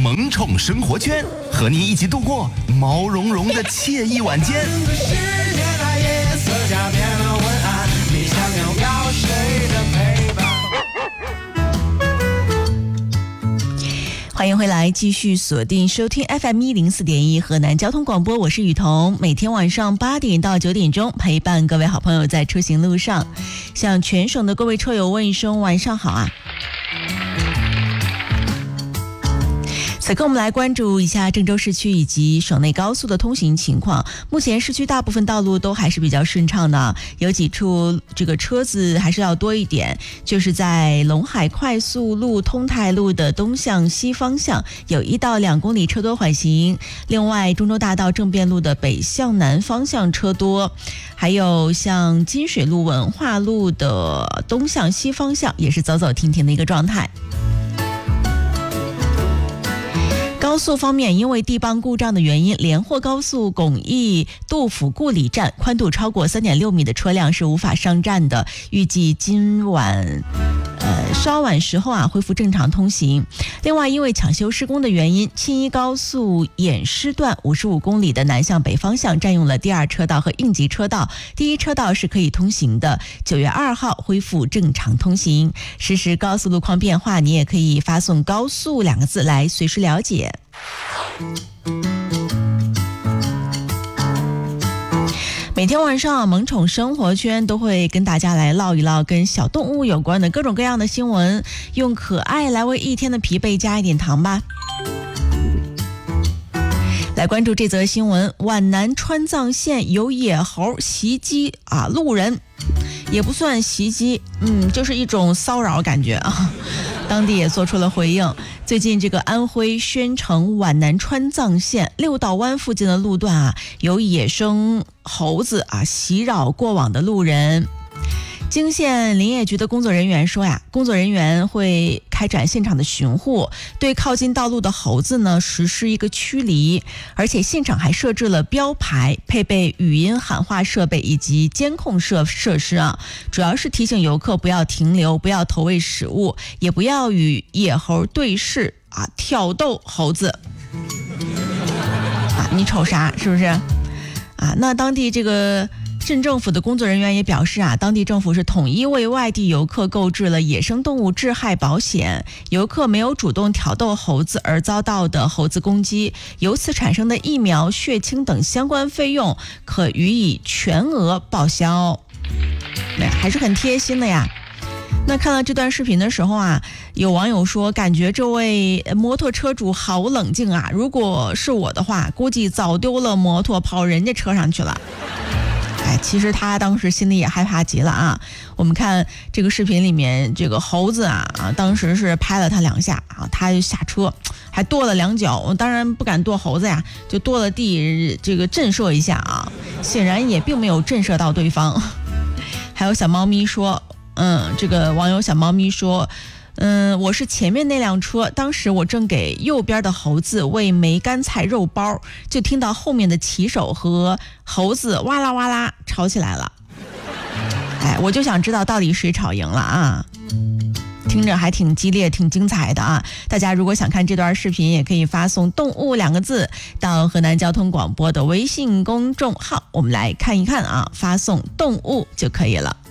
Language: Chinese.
萌宠生活圈，和你一起度过毛茸茸的惬意晚间。 欢迎回来，继续锁定收听 FM104.1 河南交通广播，我是雨桐，每天晚上8点到9点钟陪伴各位好朋友在出行路上。向全省的各位车友问一声晚上好啊！此刻我们来关注一下郑州市区以及省内高速的通行情况。目前市区大部分道路都还是比较顺畅的，有几处这个车子还是要多一点，就是在陇海快速路通泰路的东向西方向有1到2公里车多缓行，另外中州大道正便路的北向南方向车多，还有像金水路文化路的东向西方向也是走走停停的一个状态。高速方面，因为地磅故障的原因，连霍高速巩义杜甫故里站宽度超过 3.6 米的车辆是无法上站的，预计今晚稍晚时候恢复正常通行。另外，因为抢修施工的原因，青衣高速偃师段55公里的南向北方向占用了第2车道和应急车道，第1车道是可以通行的。9月2号恢复正常通行。实时高速路况变化，你也可以发送高速2个字来随时了解。每天晚上萌宠生活圈都会跟大家来唠一唠跟小动物有关的各种各样的新闻，用可爱来为一天的疲惫加一点糖吧。来关注这则新闻，皖南川藏县有野猴袭击路人，也不算袭击，就是一种骚扰感觉啊。当地也做出了回应。最近这个安徽宣城皖南川藏县六道湾附近的路段有野生猴子袭扰过往的路人。泾县林业局的工作人员说工作人员会开展现场的巡护，对靠近道路的猴子呢实施一个驱离，而且现场还设置了标牌，配备语音喊话设备以及监控设施主要是提醒游客不要停留，不要投喂食物，也不要与野猴对视挑逗猴子你瞅啥是不是那当地这个镇政府的工作人员也表示当地政府是统一为外地游客购置了野生动物致害保险，游客没有主动挑逗猴子而遭到的猴子攻击，由此产生的疫苗、血清等相关费用可予以全额报销。还是很贴心的呀。那看到这段视频的时候有网友说感觉这位摩托车主好冷静如果是我的话，估计早丢了摩托跑人家车上去了。其实他当时心里也害怕极了我们看这个视频里面，这个猴子当时是拍了他2下他就下车，还跺了2脚。我当然不敢跺猴子就跺了地，这个震慑一下显然也并没有震慑到对方。还有小猫咪说，这个网友小猫咪说，我是前面那辆车，当时我正给右边的猴子喂梅干菜肉包，就听到后面的骑手和猴子哇啦哇啦吵起来了。我就想知道到底谁吵赢了听着还挺激烈挺精彩的大家如果想看这段视频，也可以发送动物2个字到河南交通广播的微信公众号，我们来看一看发送动物就可以了。